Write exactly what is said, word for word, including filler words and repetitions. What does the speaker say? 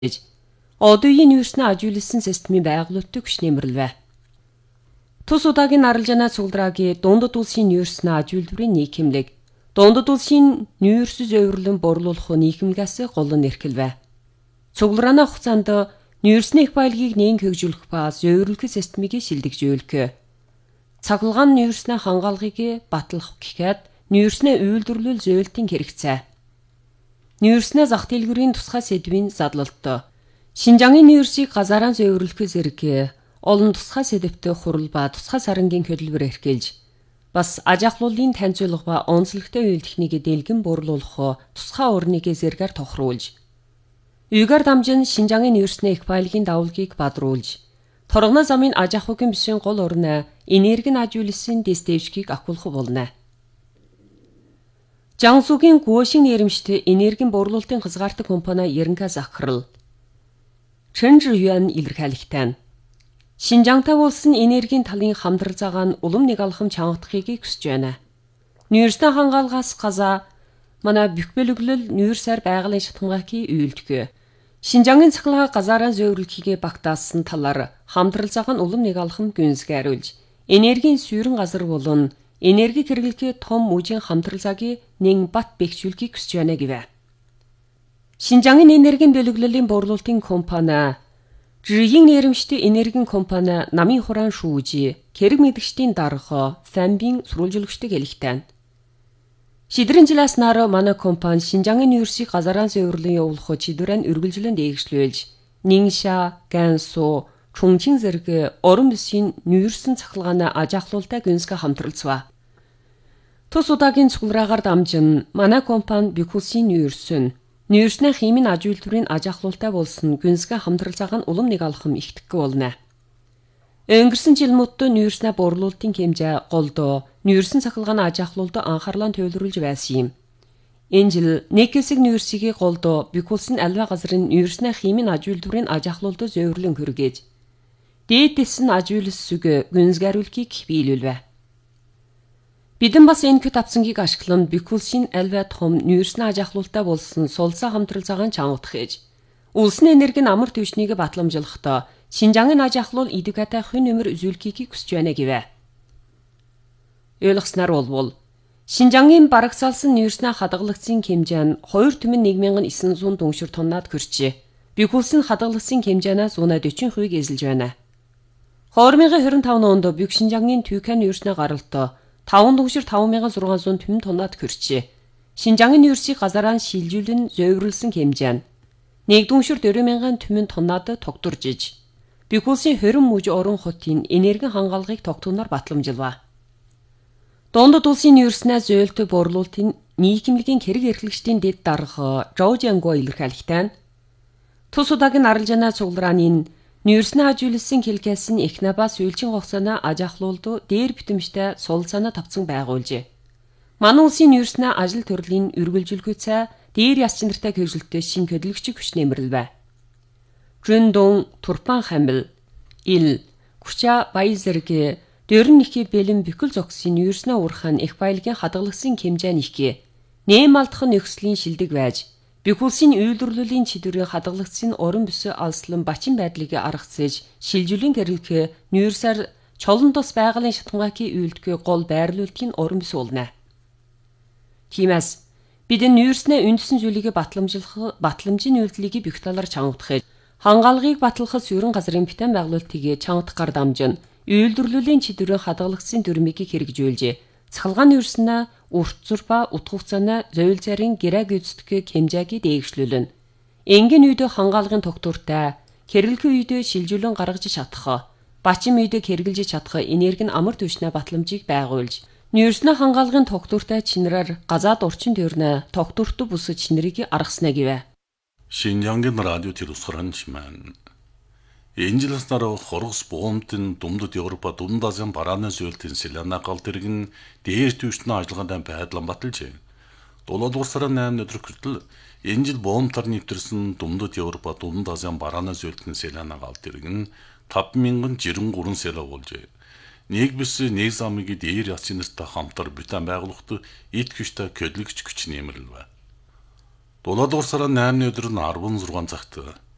одоогийн нүүрснээ ажиулсан системийн байгууллагатай күч нэмэрлэв. Тус удаагийн арилжаана цуглараагийн дундад улсын нүүрснээ ажиулдврын нийгэмлэг дундад улсын нүүрс зөвөрлөн борлуулах нийгэмлэгээс гол нь эрхэлвэ. Цугларааны хугацаанд нүүрсний их баялагийг нээн хөгжүүлэх ба зөвөрлөх системийг шилдэгжүүлэх. Цахилгаан нүүрснээ хангаалгыг батлах гэхэд нүүрснээ үйлдвэрлэл зөвлөлтийн хэрэгцээ. Нүүрснээ зах дэлгүүрийн тусгай сэдвийн задлалт. Шинжаангийн нүүрсийг газараа зөвөрлөх зэрэг олон тусгай сэдвтэй хурал ба тусгай сарангийн хөдөлгөөр эрхэлж бас аж ахлуулын таньцуулга ба онцлогтой үйл техникийг дэлгэн борлуулах тусгай орныг зэргээр тохируулж үйгээр дамжин Шинжаангийн нүүрсний их баялагын давалгийг бадруулж торгоно замын аж ахуйн бишийн гол орны энерги ажиулсан дэстевчгийг ахуулах болно. Жансугийн гуошин нэрэмжтэй энергийн борлуулалтын хязгаартай компани Ерөнхий захирал Chen Zhiyuan илэрхийлэхтэй. Шинжаантай улсын энергийн талын хамтрал цагаан нь улам нэг алхам чангадахыг хүсэж байна. Нүүрсний хангаалгаас газаа манай бүхбэлэглэл нүүрсээр байгалийн шатхамгаакийг үйлдэх. Шинжаангийн цахилгаан газаараа зөвөрлөхийг багтаасан талаар хамтрал цагаан нь улам нэг алхам гүнзгийрүүлж энергийн суурин газар болон энерги хэрэглэхээ том үжийн хамтрал цагийг нэн бат бэхжүүлэхийг хүсэж байна гэвэ. Шинжаангийн энергийн бэлэглэлийн борлуулалтын компани Жигийн нэрэмжтэй энергийн компани намын хураан шүүжи хэрэг мэдгчдийн дарга Фамбин сурвалжуулагчдыг хэлэхтэй. Шидрэн жилээс нараа манай компани Шинжаангийн нүүрсийг газараа зөвөрлөн явуулах чидүрэн үргэлжлэн дээгшлүүлж Нингша, Гансу, Чунчин зэрэг орон бүсийн нүүрсэн цахилгааны аж ахлуултай гүнзгий хамтралцва. Тус удаагийн цуглараагаар дамжин манай компани Бэхүсийн нүүрсэн нүүрснээ химийн аж үйлдвэрийн аж ахлуултай болсон гүнзгий хамтрал цагаан улам нэг алхам ихтгэх болно. Өнгөрсөн жил мөттө нүүрснээ борлуулалтын хэмжээ голдоо нүүрсэн цахилгааны аж ахлуулд анхаарлаа төвлөрүүлж байсан юм. Энэ жил нэг хэсэг нүүрсийг голдоо Бэхүсийн альва газрын нүүрснээ химийн аж үйлдвэрийн аж ахлуулд зөвөрлөн хүргээж дээдсэн аж үйлсүг гүнзгийрүүлэхийг биелүүлвэ. Бидэн бас энэ küt авцангийг ашиглан Бэхүсийн альва том нүүрсний аж ахлуултай болсон сулсаа хамтрал цагаан чангадах ээж. Улсын энергийн амар түвшнийг батламжлахдаа Шинжаангийн аж ахлуул идэвхтэй хүн нэмэр үзүүлэхийг хүсэж байна гэвэ. Ойлгосноор болвол Шинжаангийн барагсаалсан нүүрсний хадгалагдсан хэмжээ нь хоёр түмэн нэг мянган девять жүз дүншир тоннад хүрчээ. Бэхүсийн хадгалагдсан хэмжээнээс зуун сорок хувийг эзэлж байна. две тысячи двадцать пять онд Бэхү Шинжаангийн Түйхэн нүүрсний гаралтай таван дүншир таван мянган зургаан зуун түмэн тоннад хүрчээ. Шинжаангийн нүүрсийг газараа шилжүүлэн зөвөрлсөн хэмжээ нь нэг дүншир дөрвөн мянган түмэн тоннад тогтворж иж. Бэхүсийн хорин мужи орон хотын энергийн хангаалгыг тогтвоноор батламжилва. Дундад улсын нүүрснээ зөвлөлтөй борлуулалтын нийгэмлэгийн хэрэг эрхлэгчдийн дэд дарга Зhou Jianguo илэрхийлэхтэй. Тус удаагийн арилжаана цугларааны нүүрснээ ажиулсан хэлкээс нь эхнэ ба сүүлчийн хугацааны аж ахлуулд дээр битэмжтэй сул санаа тавцсан байгуулжээ. Манай улсын нүүрснээ ажил төрлийн үргэлжлүүлэхүй цай дээр яс чинартай хэрэгжилттэй шин хөдөлгөгчийг хүч нэмэрлэвэ. Жундун Турпан хамил ил Күча Баян зэрэг дөрөн нэхий бэлэн бүхэл зогсын нүүрснээ уурхаан их баялагын хадгалсан хэмжээ нэхий нэм алдах нөхцөлийн шилдэг байж Бэхүсийн үйлдвэрлэлийн чидүрийн хадгалагдсан орон бүсээ алслан бачин байдлыг аргацээж шилжүүлэн хэрэглэх нүүрсээр чолон тус байгалийн шатхамгаакийг үйлдэх гол байрлуулалтын орон бүс болно. Тиймээс бид нүүрснээ үндэсэн зүйлийг батламжлах батламжийн үйлдэлийг бүх талаар чангадах, хангаалгыг батлахад сүрэн газрын битэн байгуулалтыг чангадахаар дамжин үйлдвэрлэлийн чидүрийн хадгалагдсан дүрмийг хэрэгжүүлжээ. Цахилгаан нүүрснээ урт зур ба утга хугацааны зөвлөл зарийн гэрээ гүйцэтгэх хэмжээг дээгшлүүлнэ. Энгийн үед хангаалгын тогтвортой, хэрэглэх үед шилжүүлэн гаргаж чадах, бачин үед хэрэгжилж чадах энерги амар түвшний батламжийг байгуулж, нүүрснээ хангаалгын тогтвортой чинараар газаад орчин тойрны тогтвортой бүс чинарыг аргаснаа гэвэ. Шинжаангийн радио тэрусгаранч маань энэ жилээс дараа хоргос буумтын Дундад Европа Дундад Азийн барааны зөвлөлтийн Селена гал дэргэн дээр түвшний ажиллагаанд байдлан баталжээ. долоодугаар сарын наймны өдөр хүртэл энэ жил буумтаар нэвтэрсэн Дундад Европа Дундад Азийн барааны зөвлөлтийн Селена гал дэргэн таван мянган жирэн гурван сэлэ болжээ. Нэг бис нэг замыг дээр яс чинартай хамтар битэн байгуулахад эд хүчтэй хөдөлгөгч хүч нэмэрлэв. долоодугаар сарын наймны өдөр нь арван зургаан цагт